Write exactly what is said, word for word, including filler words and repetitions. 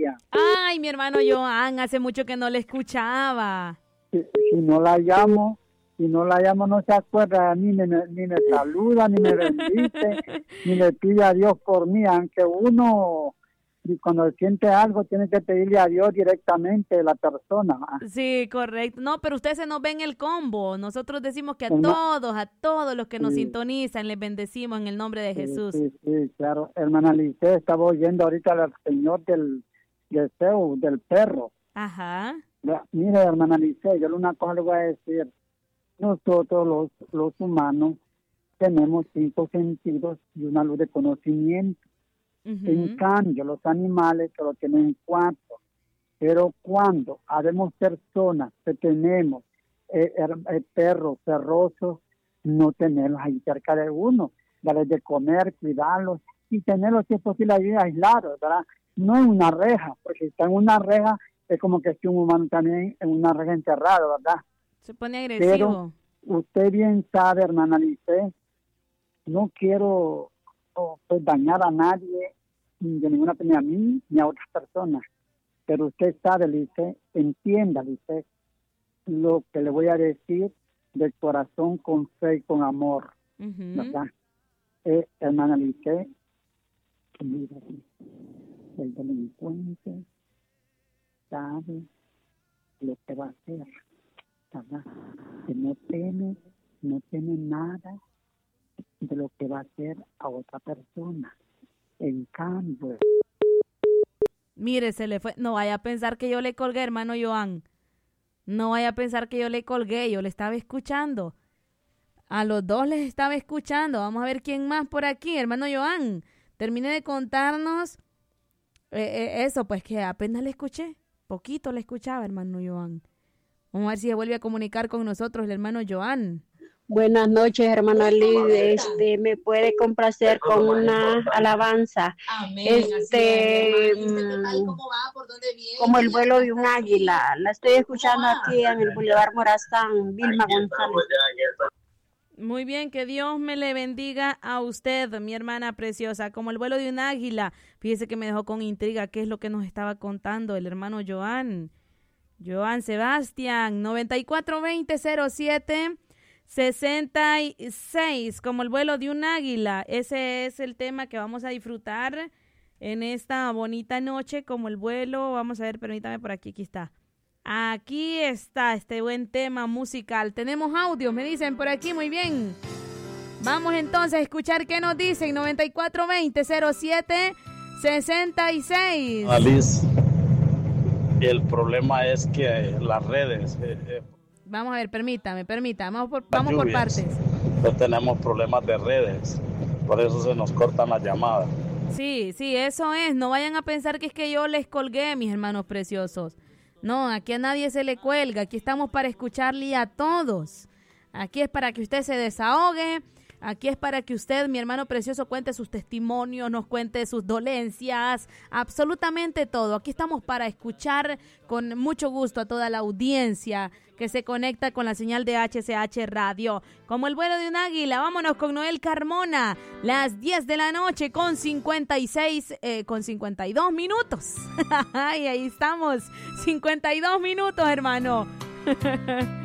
ella. Ay, mi hermano Joan, hace mucho que no le escuchaba. Si, si no la llamo, si no la llamo no se acuerda, ni me, ni me saluda, ni me bendice, ni le pide a Dios por mí, aunque uno... Y cuando siente algo, tiene que pedirle a Dios directamente la persona. Sí, correcto. No, pero usted se nos ve en el combo. Nosotros decimos que a Herma, todos, a todos los que nos sí, sintonizan, les bendecimos en el nombre de sí, Jesús. sí, sí, claro. Hermana Lice, estaba oyendo ahorita al señor del deseo, del perro. Ajá. Mire, hermana Lice, yo una cosa le voy a decir. Nosotros los, los humanos tenemos cinco sentidos y una luz de conocimiento. Uh-huh. En cambio, los animales solo tienen cuatro. Pero cuando habemos personas que tenemos eh, eh, perros, perrosos, no tenerlos ahí cerca de uno, darles de comer, cuidarlos y tenerlos, si es posible, ahí aislados, ¿verdad? No en una reja, porque si está en una reja es como que si un humano también en una reja encerrado, ¿verdad? Se pone agresivo. Pero usted bien sabe, hermana Lice, no quiero oh, pues, dañar a nadie, de ninguna manera, a mí ni a otras personas. Pero usted sabe, Lice, entienda, Lice, lo que le voy a decir de corazón, con fe y con amor, uh-huh. ¿verdad? Eh, hermana Lice, mira, el delincuente sabe lo que va a hacer, ¿verdad? Que no teme, no teme nada de lo que va a hacer a otra persona. En cambio... Mire, se le fue. No vaya a pensar que yo le colgué, hermano Joan. No vaya a pensar que yo le colgué, yo le estaba escuchando. A los dos les estaba escuchando. Vamos a ver quién más por aquí, hermano Joan. Termine de contarnos eh, eh, eso, pues que apenas le escuché. Poquito le escuchaba, hermano Joan. Vamos a ver si se vuelve a comunicar con nosotros el hermano Joan. Buenas noches, hermana Liz. Este, me puede complacer con una alabanza. Amén. Este, es, ¿cómo va? ¿Por dónde viene? Como el vuelo de un águila. La estoy escuchando aquí en el Boulevard Morazán, Vilma González. Muy bien, que Dios me le bendiga a usted, mi hermana preciosa. Como el vuelo de un águila. Fíjese que me dejó con intriga qué es lo que nos estaba contando el hermano Joan. Joan Sebastián, noventa y cuatro veinte cero siete sesenta y seis, como el vuelo de un águila. Ese es el tema que vamos a disfrutar en esta bonita noche, como el vuelo. Vamos a ver, permítame por aquí, aquí está. Aquí está este buen tema musical. Tenemos audios, me dicen por aquí, muy bien. Vamos entonces a escuchar qué nos dicen. Noventa y cuatro veinte cero siete sesenta y seis. Alice, el problema es que las redes... Eh, eh, Vamos a ver, permítame, permítame, vamos por, vamos por partes. No tenemos problemas de redes, por eso se nos cortan las llamadas. Sí, sí, eso es. No vayan a pensar que es que yo les colgué, mis hermanos preciosos. No, aquí a nadie se le cuelga. Aquí estamos para escucharle a todos. Aquí es para que usted se desahogue. Aquí es para que usted, mi hermano precioso, cuente sus testimonios, nos cuente sus dolencias, absolutamente todo. Aquí estamos para escuchar con mucho gusto a toda la audiencia que se conecta con la señal de H C H Radio. Como el vuelo de un águila, vámonos con Noel Carmona, las diez de la noche con cincuenta y seis, eh, con cincuenta y dos minutos. Ay, ahí estamos, cincuenta y dos minutos, hermano.